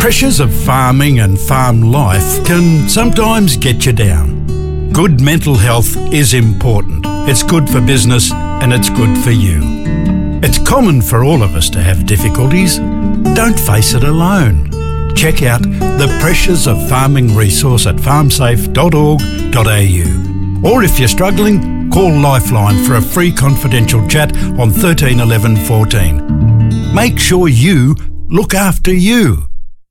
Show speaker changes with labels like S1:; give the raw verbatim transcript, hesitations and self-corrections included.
S1: Pressures of farming and farm life can sometimes get you down. Good mental health is important. It's good for business and it's good for you. It's common for all of us to have difficulties. Don't face it alone. Check out the Pressures of Farming resource at farm safe dot org dot a u. Or if you're struggling, call Lifeline for a free confidential chat on thirteen eleven fourteen. Make sure you look after you.